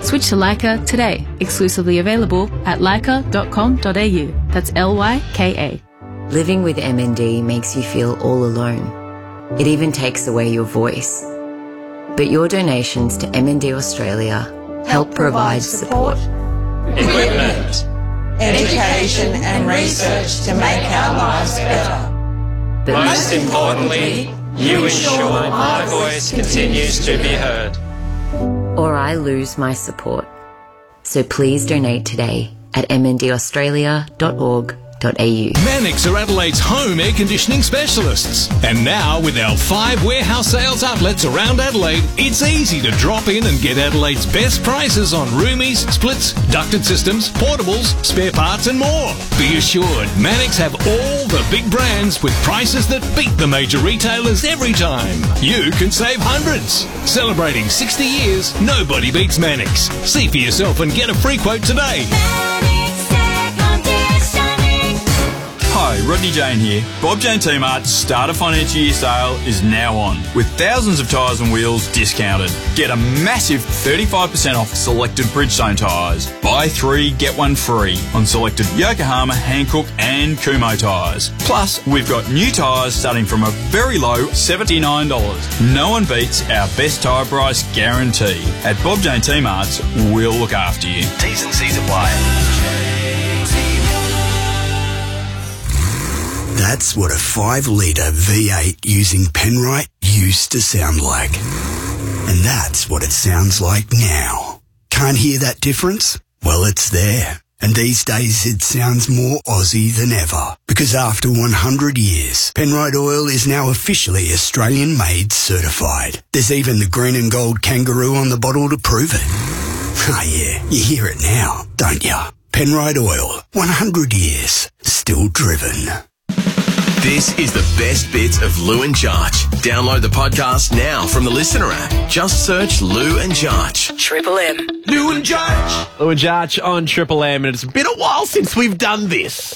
Switch to Leica today. Exclusively available at leica.com.au. That's LYKA. Living with MND makes you feel all alone. It even takes away your voice. But your donations to MND Australia help provide support, equipment, education and research to make our lives better. but Most importantly, you ensure my voice continues to be heard. or I lose my support. So please donate today at mndaustralia.org.au. Mannix are Adelaide's home air conditioning specialists. And now, with our 5 warehouse sales outlets around Adelaide, it's easy to drop in and get Adelaide's best prices on roomies, splits, ducted systems, portables, spare parts and more. Be assured, Mannix have all the big brands with prices that beat the major retailers every time. You can save hundreds. Celebrating 60 years, nobody beats Mannix. See for yourself and get a free quote today. Hi, Rodney Jane here. Bob Jane T-Mart's start of financial year sale is now on, with thousands of tyres and wheels discounted. Get a massive 35% off selected Bridgestone tyres. Buy 3, get 1 free on selected Yokohama, Hankook and Kumho tyres. Plus, we've got new tyres starting from a very low $79. No one beats our best tyre price guarantee. At Bob Jane T-Mart's, we'll look after you. T's and C's apply. That's what a 5-litre V8 using Penrite used to sound like. And that's what it sounds like now. Can't hear that difference? Well, it's there. And these days it sounds more Aussie than ever. Because after 100 years, Penrite Oil is now officially Australian-made certified. There's even the green and gold kangaroo on the bottle to prove it. Ah, yeah, you hear it now, don't you? Penrite Oil, 100 years, still driven. This is the best bits of Lou and Jarch. Download the podcast now from the Listener app. Just search Lou and Jarch. Triple M. Lou and Jarch. Lou and Jarch on Triple M, and it's been a while since we've done this.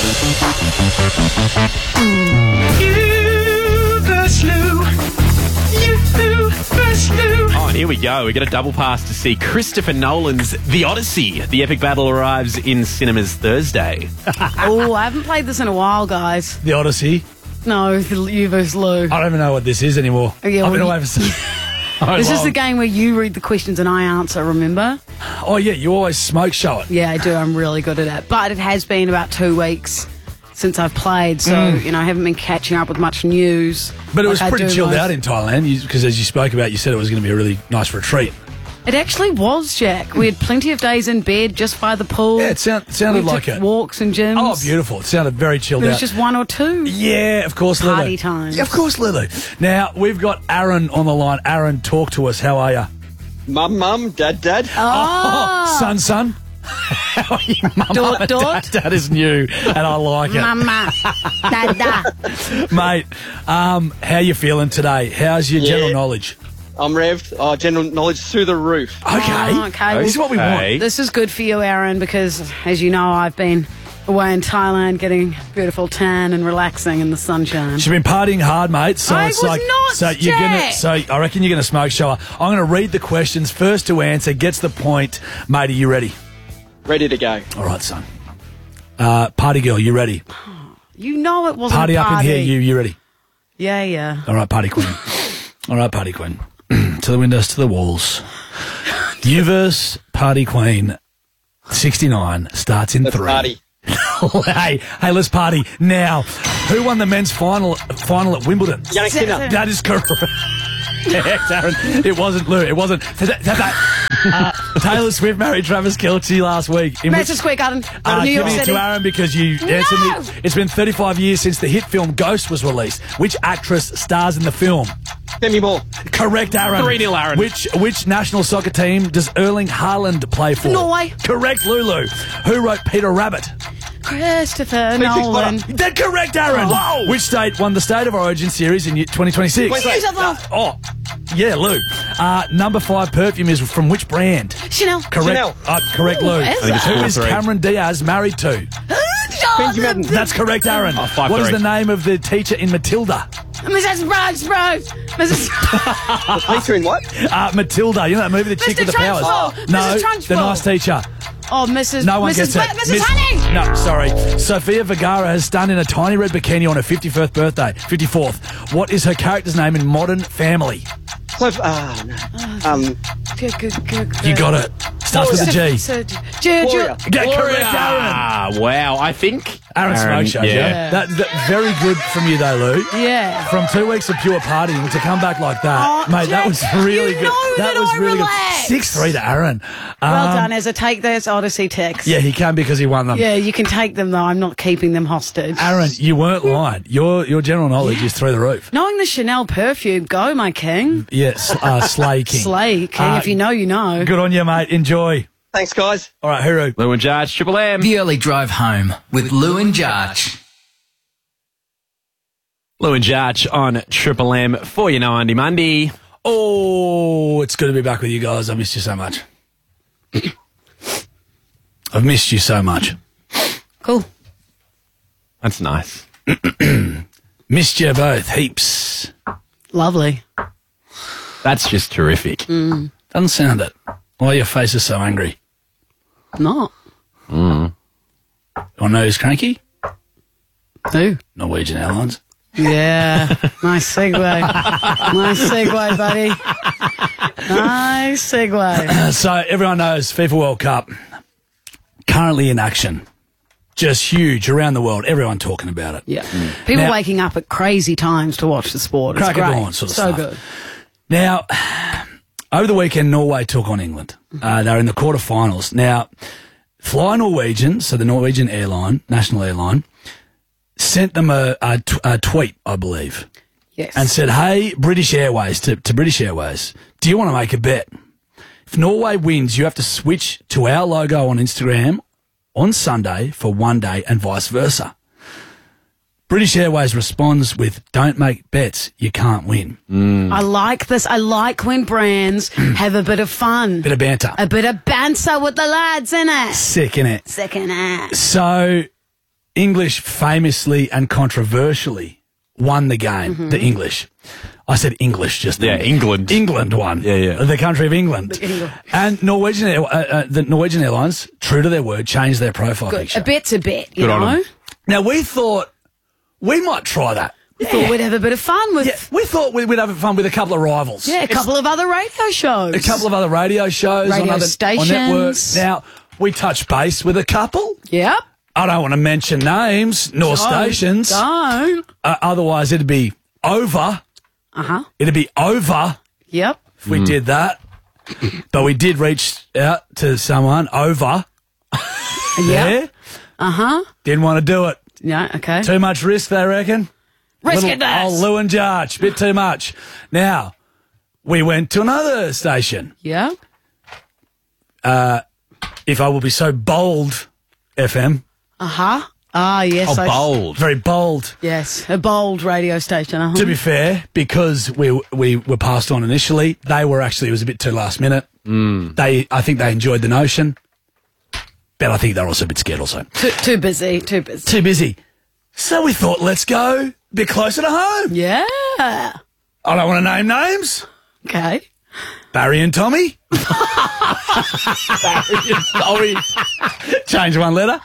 You versus Lou. You versus Lou. Oh, and here we go. We get a double pass to see Christopher Nolan's The Odyssey. The epic battle arrives in cinemas Thursday. Oh, I haven't played this in a while, guys. The Odyssey. No, you versus Lou. I don't even know what this is anymore. Yeah, I've been away for so This is long. the game where you read the questions and I answer, remember? Oh, yeah, you always smoke show it. Yeah, I do. I'm really good at it. But it has been about 2 weeks since I've played, so, I haven't been catching up with much news. But it was like I pretty do chilled most. out in Thailand, because as you spoke about, you said it was going to be a really nice retreat. It actually was, Jack. We had plenty of days in bed just by the pool. Yeah, it sounded we like took it. walks and gyms. Oh, beautiful. It sounded very chilled It was out. just 1 or 2. Yeah, of course, Lulu. Party time. Yeah, of course, Lulu. Now, we've got Aaron on the line. Aaron, talk to us. How are you? Mum, Dad. Oh, Son. How are you, Mum? Dot. Dad is new, and I like it. Mama. Dada. Mate, how you feeling today? How's your general knowledge? I'm revved. General knowledge through the roof. Okay. Oh, okay. This is what we want. This is good for you, Aaron, because, as you know, I've been away in Thailand getting beautiful tan and relaxing in the sunshine. She's been partying hard, mate. So I it's was like, not, so you're gonna. Jack. So I reckon you're gonna smoke show her. I'm gonna read the questions. First to answer gets the point. Mate, are you ready? Ready to go. All right, son. Party girl, you ready? You know it wasn't Party a up in party. here. You ready? Yeah. All right, party queen. All right, party queen. To the windows, to the walls. You versus party queen. 69 starts in Let's 3. party. hey, let's party now. Who won the men's final at Wimbledon? Yannick Sinner. That is correct. Aaron. It wasn't Lou. It wasn't. Taylor Swift married Travis Kelce last week. Madison Square Garden. New York Giving it City. to Aaron because you answered me. It's been 35 years since the hit film Ghost was released. Which actress stars in the film? Demi Moore. Correct, Aaron. 3-0, Aaron. Which national soccer team does Erling Haaland play for? Norway. Correct, Lulu. Who wrote Peter Rabbit? Christopher Nolan. That's correct, Aaron. Whoa. Which state won the State of Origin series in 2026? New South Wales. Yeah, Lou. Number 5 perfume is from which brand? Chanel. Correct. Chanel. Correct, Lou. Is it? Who is 4-3. Cameron Diaz married to? Benji Madden. That's correct, Aaron. 5-3. What is the name of the teacher in Matilda? Mrs. Brooks. Mrs. Lisa in what? Matilda. You know that movie, The Chick Mr. with the Powers? Trunchbull. No, Mrs. Trunchbull. the nice teacher. Oh, Mrs. No one Mrs. gets it. Mrs. Honey. No, sorry. Sofia Vergara has stunned in a tiny red bikini on her 54th birthday. 54th. What is her character's name in Modern Family? Good. You got it. Starts with a G. Gloria. Get correct, Aaron. Ah, wow. I think Aaron Smoke shows, yeah. That very good from you, though, Lou. Yeah. From 2 weeks of pure partying to come back like that, mate, that was really good. That was really good. 6-3 to Aaron. Well done, Ezra. Take those Odyssey texts. Yeah, he can because he won them. Yeah, you can take them, though. I'm not keeping them hostage. Aaron, you weren't lying. Your general knowledge is through the roof. Knowing the Chanel perfume, go, my king. Yes, Slay King. Slay King. If you know, you know. Good on you, mate. Enjoy. Thanks, guys. All right, Huru. Lou and Jarge, Triple M. The early drive home with Lou and Jarge. Lou and Jarge on Triple M for your 90 Monday. Oh, it's good to be back with you guys. I missed you so much. I've missed you so much. Cool. That's nice. Missed you both heaps. Lovely. That's just terrific. Doesn't sound it. Why your face is so angry? Not. You want to know who's cranky? Who? Norwegian Airlines. Yeah. Nice segue. Nice segue, buddy. Nice segue. So everyone knows FIFA World Cup currently in action. Just huge around the world. Everyone talking about it. Yeah. People waking up at crazy times to watch the sport. It's Crack of great. dawn sort of so stuff. good. Now, over the weekend, Norway took on England. They're in the quarterfinals. Now, Fly Norwegian, so the Norwegian airline, national airline, sent them a tweet, I believe. Yes. And said, hey, British Airways, to British Airways, do you want to make a bet? If Norway wins, you have to switch to our logo on Instagram on Sunday for one day and vice versa. British Airways responds with, don't make bets, you can't win. I like this. I like when brands have a bit of fun. Bit of banter. A bit of banter with the lads, innit? Sick, innit? Sick, innit? So, English famously and controversially won the game, the English. I said English just then. Yeah, England. England won. Yeah. The country of England. And the Norwegian Airlines, true to their word, changed their profile Good. picture. A bet's a bet, you Good on know? 'em. Now, we thought we might try that. We thought we'd have a bit of fun with... Yeah, we thought we'd have fun with a couple of rivals. Yeah, a couple of other radio shows. A couple of other radio shows. Radio on stations. networks. Now, we touched base with a couple. Yep. I don't want to mention names nor stations. Don't. Otherwise, it'd be over. Uh-huh. It'd be over Yep. if we did that. But we did reach out to someone over. Yep. Uh-huh. Didn't want to do it. Yeah, okay. Too much risk, they reckon. Risk it, Oh, Lou and Jarge, bit too much. Now, we went to another station. Yeah. If I will be so bold, FM. Uh-huh. Ah, yes. Bold. Very bold. Yes, a bold radio station. Uh-huh. To be fair, because we were passed on initially, it was a bit too last minute. I think they enjoyed the notion, but I think they're also a bit scared also. Too busy. Too busy. So we thought, let's go a bit closer to home. Yeah. I don't want to name names. Okay. Barry and Tommy. Barry and Tommy. Change one letter.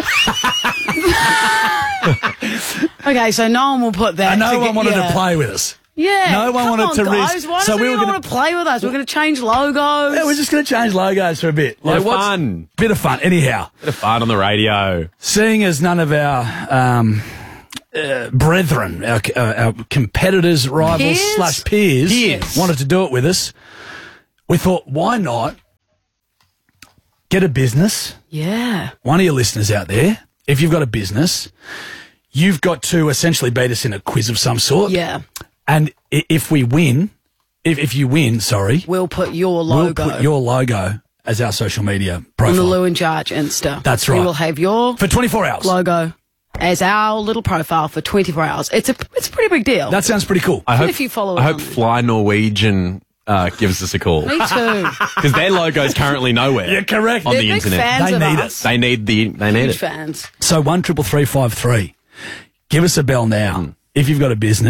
Okay, so no one will put that. And no one wanted to play with us. Yeah. No one wanted to guys. risk. Why does anyone want to play with us? We're going to change logos. Yeah, we're just going to change logos for a bit. Bit of fun. Bit of fun. Anyhow. Bit of fun on the radio. Seeing as none of our brethren, our competitors, rivals / peers wanted to do it with us, we thought, why not get a business? Yeah. One of your listeners out there, if you've got a business, you've got to essentially beat us in a quiz of some sort. Yeah. And if we win, if you win, we'll put your logo. We'll put your logo as our social media profile. On the Lou and Jarge Insta. That's right. We will have your... For 24 hours. Logo as our little profile for 24 hours. It's a pretty big deal. That sounds pretty cool. I if you follow I hope Fly Norwegian gives us a call. Me too. Because their logo is currently nowhere. Yeah, correct. On They're the big internet. fans They of need us. it. They need Huge it. fans. So 133353. Give us a bell now. If you've got a business,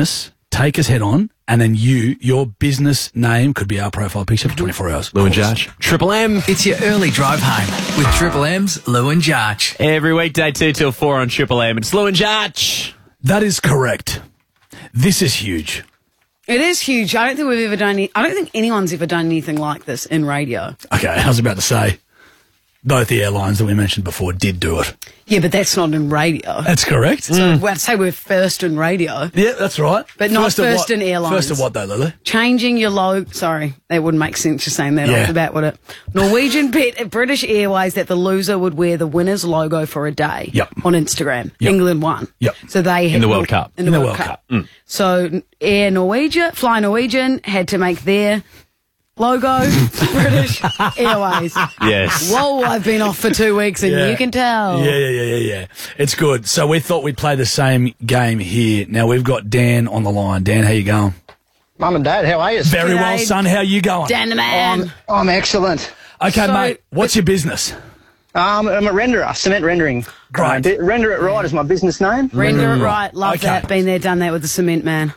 take us head on, and then your business name could be our profile picture for 24 hours. Lou and Josh. Triple M. It's your early drive home with Triple M's Lou and Josh. Every weekday 2 till 4 on Triple M. It's Lou and Josh. That is correct. This is huge. It is huge. I don't think we've ever done I don't think anyone's ever done anything like this in radio. Okay, I was about to say, both the airlines that we mentioned before did do it. Yeah, but that's not in radio. That's correct. So I'd say we're first in radio. Yeah, that's right. But not first in airlines. First of what, though, Lily? Changing your logo. Sorry, that wouldn't make sense just saying that Yeah. off the bat, would it? Norwegian bet at British Airways that the loser would wear the winner's logo for a day. Yep. On Instagram. Yep. England won. Yep. So they had In the World Cup. In the World Cup. So Fly Norwegian had to make their logo British Airways. Yes. Whoa, I've been off for 2 weeks and you can tell. Yeah. It's good. So we thought we'd play the same game here. Now we've got Dan on the line. Dan, how you going? Mum and Dad, how are you? Very well, son. How you going? Dan the man. I'm excellent. Okay, mate. What's your business? I'm a renderer, cement rendering. Great. Render It Right is my business name. Render it right. Love that. Been there, done that with the cement man.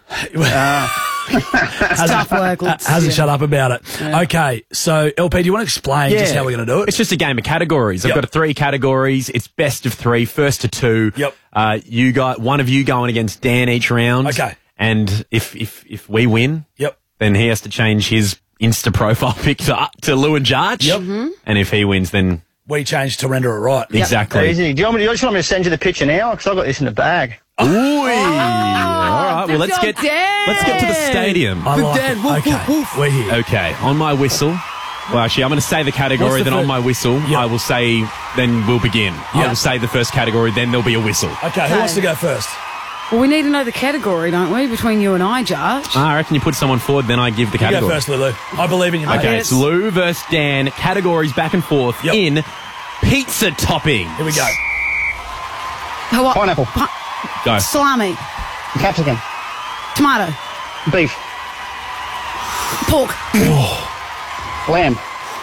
It's tough work. Hasn't shut up about it. Yeah. Okay, so LP, do you want to explain just how we're going to do it? It's just a game of categories. I've got 3 categories. It's best of 3, first to 2. Yep. You got one of you going against Dan each round. Okay. And if we win, yep, then he has to change his Insta profile pic to Lou and Jarch. Yep. And if he wins, then we change to Render It Right. Exactly. Easy. Do you just want me to send you the picture now? Because I've got this in the bag. Ooh. All right. Well, let's get to the stadium. We're here. Okay. On my whistle. Well, actually, I'm going to say the category, then on my whistle, I will say, then we'll begin. I will say the first category, then there'll be a whistle. Okay. Who wants to go first? Well, we need to know the category, don't we, between you and I, Josh? I reckon you put someone forward, then I give the category. You go first, Lulu. I believe in you, mate. Okay, it's Lou versus Dan. Categories back and forth in pizza topping. Here we go. Pineapple. Go. Salami. Capsicum. Tomato. Beef. Pork. Lamb.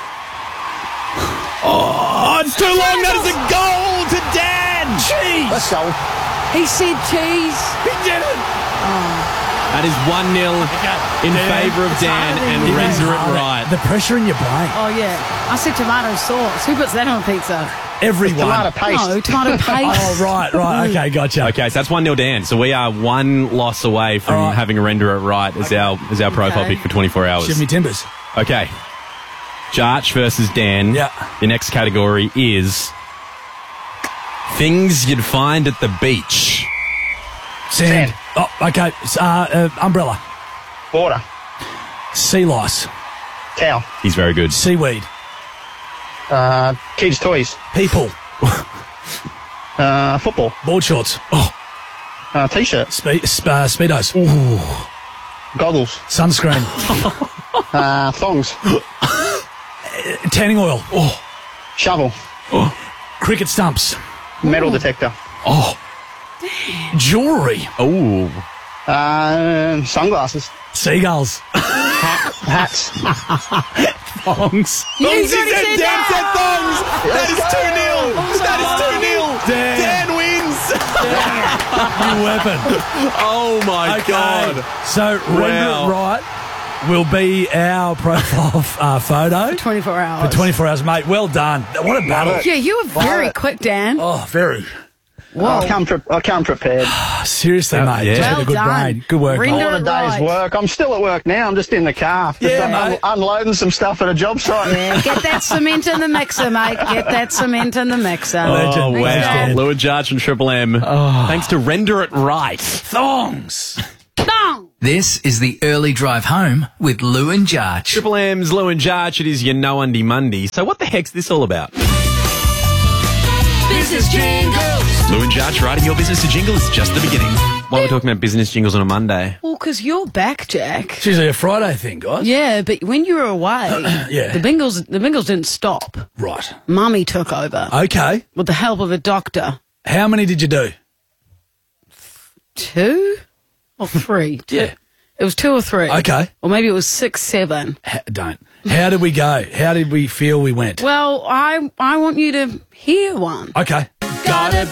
Oh, it's too long. That is a goal to Dan. Cheese. Let's go. He said cheese. He did it. That is 1-0 in favour of Dan and Render It Right. The pressure in your brain. Oh, yeah. I said tomato sauce. Who puts that on pizza? Everyone. Tomato paste. No, tomato paste. Oh, right. Okay, gotcha. Okay, so that's 1-0 Dan. So we are 1 loss away from having a Render It Right as our profile pick for 24 hours. Shiv me timbers. Okay. Jarch versus Dan. Yeah. The next category is things you'd find at the beach. Sand. Oh, okay. Umbrella. Water. Sea lice. Towel. He's very good. Seaweed. Kids' toys. People. Football. Board shorts. Oh. T-shirt. Speedos. Ooh. Goggles. Sunscreen. Thongs. Tanning oil. Oh. Shovel. Oh. Cricket stumps. Metal detector. Oh. Jewellery. Oh. Sunglasses. Seagulls. Hats. Thongs. Dan said thongs. That is 2-0. That is 2-0. Dan wins. You weapon. Oh my God. So Render It Right will be our profile photo. 24 hours. For 24 hours, mate. Well done. What a battle. Yeah, you were very quick, Dan. Oh, very. Whoa. I come prepared. Seriously, mate. Yeah. Just had a good Well done. brain. Good work. Render All a it day's right. work. I'm still at work now. I'm just in the car. Yeah, I'm mate. unloading some stuff at a job site. Yeah, get that cement in the mixer, mate. Get that cement in the mixer. Oh, Legend. wow. Dan. Lou and Jarch and Triple M. Thanks to Render It Right. Thongs. Bang! This is the early drive home with Lou and Jarch. Triple M's Lou and Jarch. It is your No Undy Monday. So what the heck's this all about? Business jingles. Lou and Jarch writing your business a jingle is just the beginning. Why are we talking about business jingles on a Monday? Well, because you're back, Jack. It's usually a Friday thing, guys. Yeah, but when you were away, Yeah. the Bengals didn't stop. Right. Mummy took over Okay. with the help of a doctor. How many did you do? 2 or 3? Yeah. It was 2 or 3. Okay. Or maybe it was 6, 7. Don't. How did we go? How did we feel we went? Well, I want you to hear one. Okay. Gotta